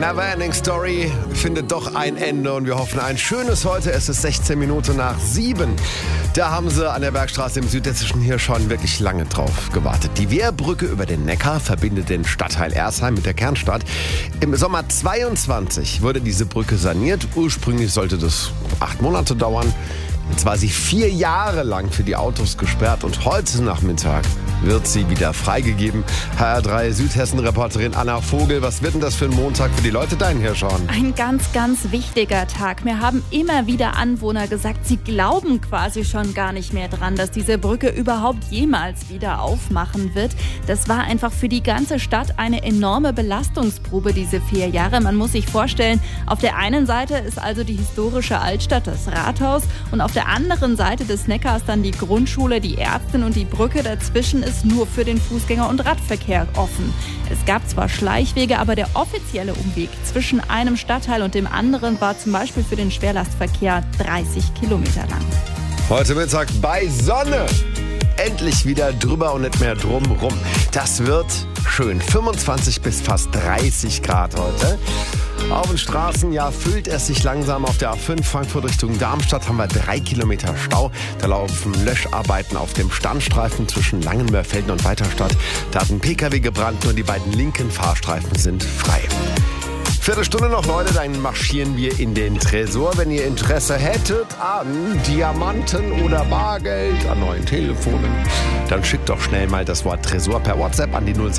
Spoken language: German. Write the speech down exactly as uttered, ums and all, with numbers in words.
Neverending Story findet doch ein Ende und wir hoffen ein schönes heute. Es ist sechzehn Minuten nach sieben. Da haben sie an der Bergstraße im Südhessischen hier schon wirklich lange drauf gewartet. Die Wehrbrücke über den Neckar verbindet den Stadtteil Ersheim mit der Kernstadt. Im Sommer zweiundzwanzig wurde diese Brücke saniert. Ursprünglich sollte das acht Monate dauern. Jetzt war sie vier Jahre lang für die Autos gesperrt und heute Nachmittag wird sie wieder freigegeben. H R drei Südhessen-Reporterin Anna Vogel, was wird denn das für ein Montag für die Leute da hier schauen? Ein ganz, ganz wichtiger Tag. Mir haben immer wieder Anwohner gesagt, sie glauben quasi schon gar nicht mehr dran, dass diese Brücke überhaupt jemals wieder aufmachen wird. Das war einfach für die ganze Stadt eine enorme Belastungsprobe, diese vier Jahre. Man muss sich vorstellen, auf der einen Seite ist also die historische Altstadt, das Rathaus, und auf der anderen Seite des Neckars dann die Grundschule, die Ärztin, und die Brücke dazwischen ist nur für den Fußgänger- und Radverkehr offen. Es gab zwar Schleichwege, aber der offizielle Umweg zwischen einem Stadtteil und dem anderen war zum Beispiel für den Schwerlastverkehr dreißig Kilometer lang. Heute Mittag bei Sonne. Endlich wieder drüber und nicht mehr drumrum. Das wird schön. fünfundzwanzig bis fast dreißig Grad heute. Auf den Straßen, ja, füllt es sich langsam. Auf der A fünf Frankfurt Richtung Darmstadt haben wir drei Kilometer Stau. Da laufen Löscharbeiten auf dem Standstreifen zwischen Langenmörfelden und Weiterstadt. Da hat ein P K W gebrannt, nur die beiden linken Fahrstreifen sind frei. Viertelstunde noch, Leute, dann marschieren wir in den Tresor. Wenn ihr Interesse hättet an Diamanten oder Bargeld, an neuen Telefonen, dann schickt doch schnell mal das Wort Tresor per WhatsApp an die null